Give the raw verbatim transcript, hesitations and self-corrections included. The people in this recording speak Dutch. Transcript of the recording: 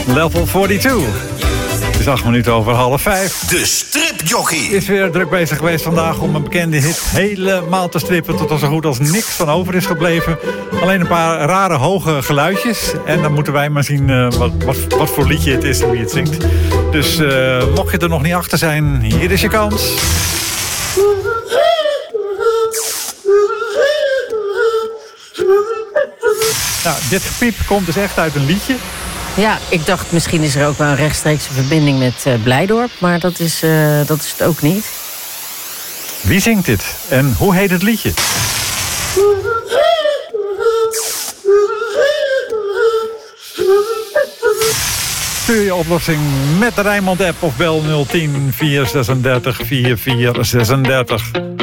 Level tweeënveertig. Het is acht minuten over half vijf. De stripjockey Is weer druk bezig geweest vandaag om een bekende hit helemaal te strippen tot er zo goed als niks van over is gebleven. Alleen een paar rare hoge geluidjes. En dan moeten wij maar zien uh, wat, wat, wat voor liedje het is en wie het zingt. Dus uh, mocht je er nog niet achter zijn, hier is je kans. Nou, dit gepiep komt dus echt uit een liedje. Ja, ik dacht misschien is er ook wel een rechtstreekse verbinding met uh, Blijdorp. Maar dat is, uh, dat is het ook niet. Wie zingt dit? En hoe heet het liedje? Stuur je oplossing met de Rijnmond app of bel nul tien, vier zesendertig, vierenveertig zesendertig.